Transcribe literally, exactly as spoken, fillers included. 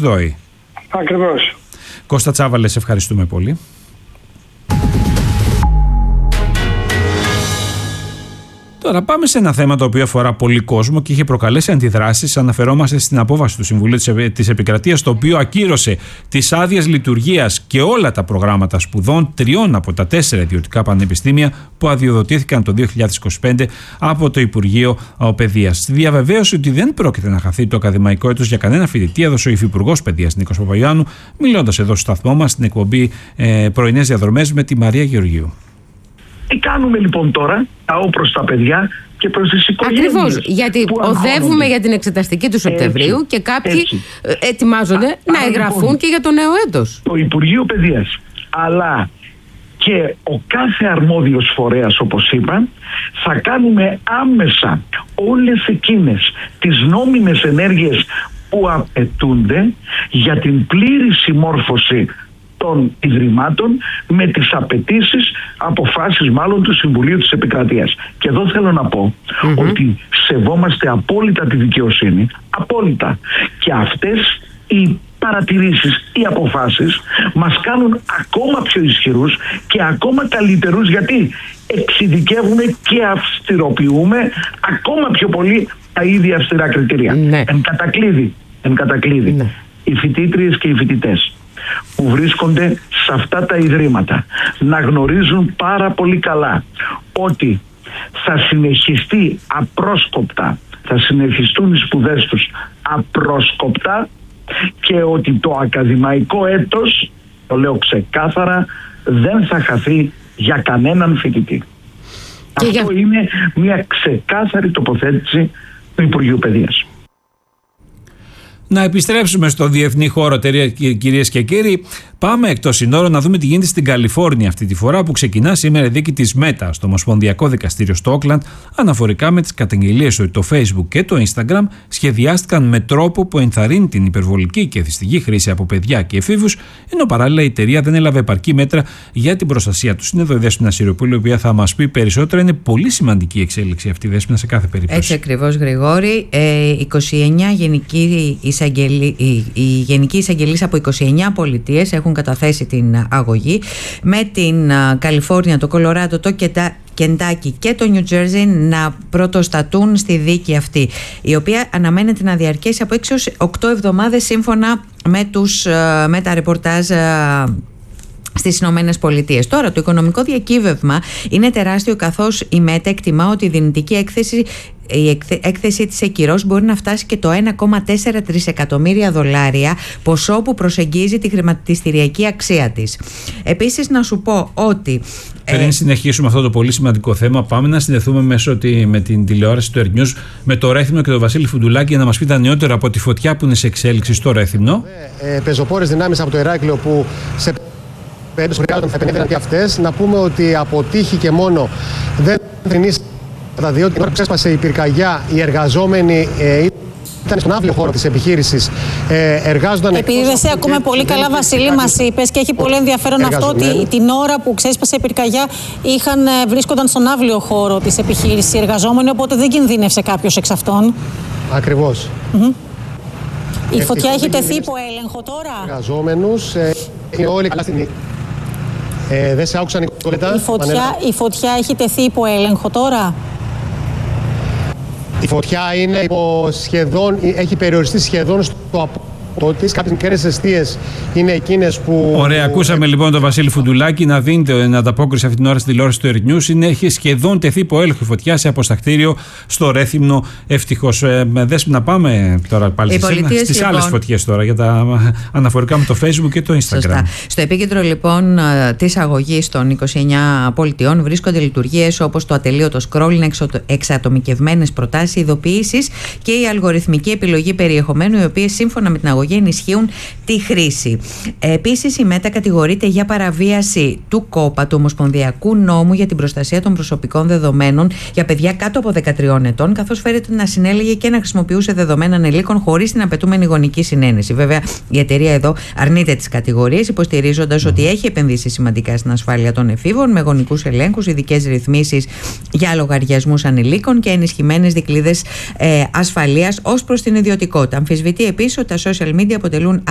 ΔΟΗ. Ακριβώς. Κώστα Τσάβαλε, σε ευχαριστούμε πολύ. Τώρα πάμε σε ένα θέμα το οποίο αφορά πολύ κόσμο και είχε προκαλέσει αντιδράσεις. Αναφερόμαστε στην απόφαση του Συμβουλίου της Επικρατείας, το οποίο ακύρωσε τις άδειες λειτουργίας και όλα τα προγράμματα σπουδών τριών από τα τέσσερα ιδιωτικά πανεπιστήμια που αδειοδοτήθηκαν το δύο χιλιάδες είκοσι πέντε από το Υπουργείο Παιδείας. Διαβεβαίωσε ότι δεν πρόκειται να χαθεί το ακαδημαϊκό έτος για κανένα φοιτητή, έδωσε ο Υφυπουργός Παιδείας Νίκος Παπαγιάννου, μιλώντας εδώ στο σταθμό μας στην εκπομπή ε, Πρωινές Διαδρομές με τη Μαρία Γεωργίου. Τι κάνουμε λοιπόν τώρα, πάω προς τα παιδιά και προς τις οικογένειες. Ακριβώς, γιατί οδεύουμε για την εξεταστική του Σεπτεμβρίου έτσι, και κάποιοι έτσι. ετοιμάζονται Α, να εγγραφούν λοιπόν, και για το νέο έτος. Το Υπουργείο Παιδείας, αλλά και ο κάθε αρμόδιος φορέας, όπως είπα, θα κάνουμε άμεσα όλες εκείνες τις νόμιμες ενέργειες που απαιτούνται για την πλήρη συμμόρφωση των Ιδρυμάτων με τις απαιτήσεις, αποφάσεις μάλλον του Συμβουλίου της Επικρατείας. Και εδώ θέλω να πω mm-hmm. ότι σεβόμαστε απόλυτα τη δικαιοσύνη, απόλυτα. Και αυτές οι παρατηρήσεις, οι αποφάσεις μας κάνουν ακόμα πιο ισχυρούς και ακόμα καλύτερους, γιατί εξειδικεύουμε και αυστηροποιούμε ακόμα πιο πολύ τα ίδια αυστηρά κριτήρια. Ναι. Εν κατακλείδη, εν κατακλείδη ναι. οι φοιτήτριες και οι φοιτητές που βρίσκονται σε αυτά τα ιδρύματα να γνωρίζουν πάρα πολύ καλά ότι θα συνεχιστεί απρόσκοπτα, θα συνεχιστούν οι σπουδές τους απρόσκοπτα και ότι το ακαδημαϊκό έτος, το λέω ξεκάθαρα, δεν θα χαθεί για κανέναν φοιτητή. Και Αυτό για... είναι μια ξεκάθαρη τοποθέτηση του Υπουργείου Παιδείας. Να επιστρέψουμε στο διεθνή χώρο, κυρίες και κύριοι. Πάμε εκτός συνόρων να δούμε τι γίνεται στην Καλιφόρνια αυτή τη φορά, που ξεκινά σήμερα η δίκη της Μέτα στο Ομοσπονδιακό Δικαστήριο στο Όκλαντ, αναφορικά με τις καταγγελίες ότι το Facebook και το Instagram σχεδιάστηκαν με τρόπο που ενθαρρύνει την υπερβολική και εθιστική χρήση από παιδιά και εφήβους, ενώ παράλληλα η εταιρεία δεν έλαβε επαρκή μέτρα για την προστασία τους. Είναι εδώ η Δέσποινα Σιροπούλου, η οποία θα μας πει περισσότερα. Είναι πολύ σημαντική η εξέλιξη αυτή, Δέσποινα, σε κάθε περίπτωση. Έτσι ακριβώς, Γρηγόρη. Ε, είκοσι εννέα γενικοί εισαγγελί... οι, οι γενικοί εισαγγελείς από είκοσι εννέα πολιτείες έχουν καταθέσει την αγωγή, με την Καλιφόρνια, το Κολοράντο, το Κεντάκι και το Νιου Τζέρζι να πρωτοστατούν στη δίκη αυτή, η οποία αναμένεται να διαρκέσει από έξι έως οκτώ εβδομάδες σύμφωνα με, τους, με τα ρεπορτάζ στις Ηνωμένες Πολιτείες. Τώρα, το οικονομικό διακύβευμα είναι τεράστιο, καθώς η ΜΕΤΑ εκτιμά ότι η δυνητική έκθεση η έκθεση της εκκυρώσεως μπορεί να φτάσει και το ένα κόμμα τέσσερα τρισεκατομμύρια δολάρια, ποσό που προσεγγίζει τη χρηματιστηριακή αξία της. Επίσης, να σου πω ότι πριν ε... συνεχίσουμε αυτό το πολύ σημαντικό θέμα, πάμε να συνδεθούμε μέσω τη, με την τηλεόραση του Air News με το Ρέθυμνο και τον Βασίλη Φουντουλάκη για να μας πει τα νεότερα από τη φωτιά που είναι σε εξέλιξη στο Ρέθυμνο. Ε, ε, πεζοπόρες δυνάμεις από το Ηράκλειο που σε περίπτωση που θα επενέβαιναν και αυτές. Να πούμε ότι από τύχη και μόνο δεν θρηνήσαν, διότι την ώρα που ξέσπασε η πυρκαγιά, οι εργαζόμενοι ε, ήταν στον αύριο χώρο της επιχείρησης, ε, εργάζονταν... Επειδή δεν σε ακούμε πολύ καλά, Βασίλη, μας είπες, και έχει πολύ ενδιαφέρον αυτό, ότι την ώρα που ξέσπασε η πυρκαγιά είχαν, βρίσκονταν στον αύριο χώρο της επιχείρησης οι εργαζόμενοι, οπότε δεν κινδύνευσε κάποιος εξ αυτών. Ακριβώς. Mm-hmm. Η φωτιά έχει τεθεί υπό έλεγχο τώρα. Εργαζόμενους, ε, είναι όλοι καλά στην... Ε, δεν σε άκουσαν, Νικόλετα. Η φωτιά, η φωτιά έχει τεθεί υπό έλεγχο τώρα. Η φωτιά είναι υπό σχεδόν, έχει περιοριστεί σχεδόν στο απόλυτο. Κάποιες μικρές εστίες είναι εκείνες που... Ωραία, ακούσαμε λοιπόν τον Βασίλη Φουντουλάκη να δίνει την ανταπόκριση αυτή την ώρα στη τηλεόραση του Air News. Είναι, έχει σχεδόν τεθεί υπό έλεγχο η φωτιά σε αποστακτήριο στο Ρέθυμνο. Ευτυχώς. Ε, Δέσποινα, να πάμε τώρα πάλι στις λοιπόν... άλλες φωτιές τώρα, για τα αναφορικά με το Facebook και το Instagram. Σωστά. Στο επίκεντρο λοιπόν της αγωγής των είκοσι εννέα πολιτιών βρίσκονται λειτουργίες όπως το ατελείωτο scrolling, εξατομικευμένες προτάσεις, ειδοποιήσεις και η αλγοριθμική επιλογή περιεχομένου, οι οποίες σύμφωνα με την αγωγή ενισχύουν τη χρήση. Επίσης, η ΜΕΤΑ κατηγορείται για παραβίαση του ΚΟΠΑ, του Ομοσπονδιακού Νόμου για την Προστασία των Προσωπικών Δεδομένων για παιδιά κάτω από δεκατριών ετών, καθώς φέρεται να συνέλεγε και να χρησιμοποιούσε δεδομένα ανηλίκων χωρίς την απαιτούμενη γονική συνένεση. Βέβαια, η εταιρεία εδώ αρνείται τις κατηγορίες, υποστηρίζοντας ότι έχει επενδύσει σημαντικά στην ασφάλεια των εφήβων με γονικούς ελέγχους, ειδικές ρυθμίσεις για λογαριασμούς ανηλίκων και ενισχυμένες δικλείδες ε, ασφαλείας ως προς την ιδιωτικότητα. Αμφισβητεί επίσης ότι τα social media αποτελούν